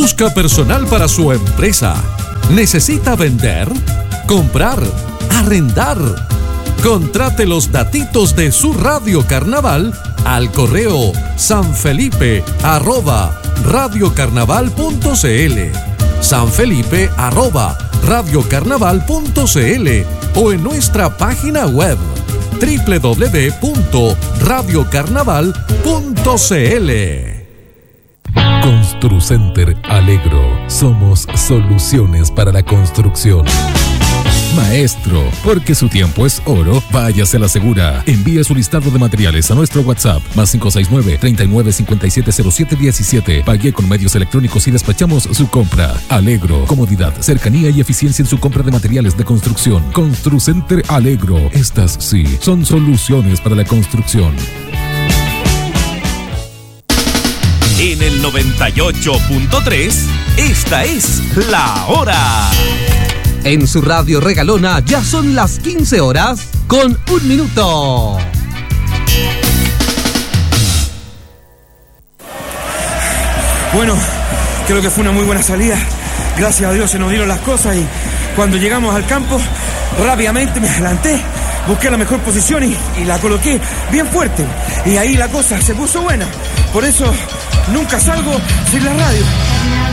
Busca personal para su empresa. ¿Necesita vender? ¿Comprar? ¿Arrendar? Contrate los datitos de su Radio Carnaval al correo sanfelipe@radiocarnaval.cl, sanfelipe@radiocarnaval.cl o en nuestra página web www.radiocarnaval.cl. Construcenter Alegro. Somos soluciones para la construcción. Maestro, porque su tiempo es oro, váyase a la segura. Envíe su listado de materiales a nuestro WhatsApp, más 569-39570717. Pague con medios electrónicos y despachamos su compra. Alegro, comodidad, cercanía y eficiencia en su compra de materiales de construcción. Construcenter Alegro. Estas sí, son soluciones para la construcción. En el 98.3, esta es la hora. En su radio regalona ya son las 15 horas con 1 minuto. Bueno, creo que fue una muy buena salida. Gracias a Dios se nos dieron las cosas y cuando llegamos al campo, rápidamente me adelanté, busqué la mejor posición y la coloqué bien fuerte. Y ahí la cosa se puso buena. Por eso nunca salgo sin la radio.